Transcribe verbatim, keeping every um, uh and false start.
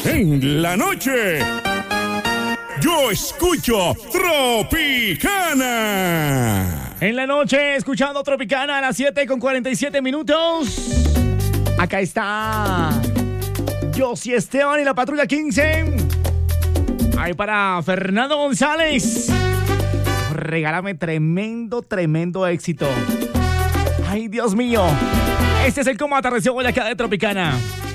En la noche, yo escucho Tropicana. En la noche, escuchando Tropicana a las siete con cuarenta y siete minutos. Acá está Josie Esteban y la Patrulla quince. Ahí para Fernando González. Regálame tremendo, tremendo éxito. Ay, Dios mío. Este es el cómo atardeció hoy acá de Tropicana.